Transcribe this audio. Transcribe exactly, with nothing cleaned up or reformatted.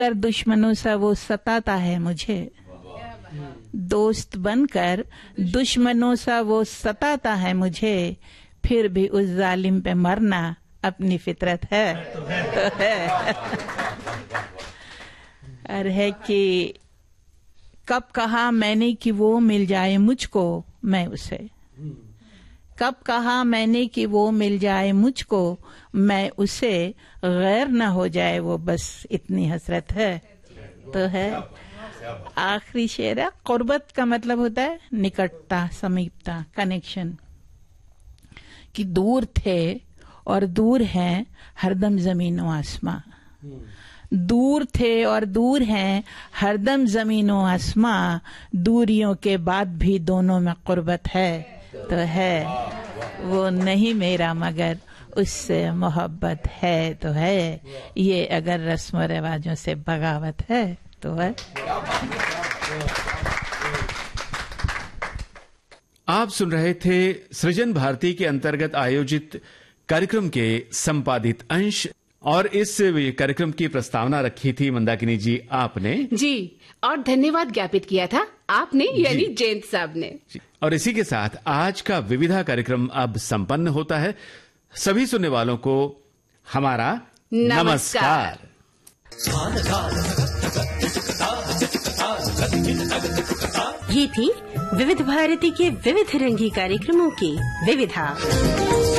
कर दुश्मनों सा वो सताता है मुझे, दोस्त बनकर दुश्मनों सा वो सताता है मुझे, फिर भी उस जालिम पे मरना अपनी फितरत है। तो है और है कि कब कहा मैंने कि वो मिल जाए मुझको मैं उसे, कब कहा मैंने कि वो मिल जाए मुझको मैं उसे, गैर न हो जाए वो बस इतनी हसरत है। तो है आखिरी शेर है, कुर्बत का मतलब होता है निकटता, समीपता, कनेक्शन, कि दूर थे और दूर हैं हरदम जमीनों आसमां, दूर थे और दूर हैं हरदम जमीनों आसमां, दूरियों के बाद भी दोनों में कुर्बत है। तो है वो नहीं मेरा मगर उससे मोहब्बत है। तो है ये अगर रस्म रिवाजों से बगावत है तो है। आप सुन रहे थे सृजन भारती के अंतर्गत आयोजित कार्यक्रम के संपादित अंश, और इस कार्यक्रम की प्रस्तावना रखी थी मंदाकिनी जी आपने जी, और धन्यवाद ज्ञापित किया था आपने यानी जयंत साहब ने। और इसी के साथ आज का विविधा कार्यक्रम अब संपन्न होता है। सभी सुनने वालों को हमारा नमस्कार, नमस्कार। ये थी विविध भारती के विविध रंगी कार्यक्रमों की विविधा।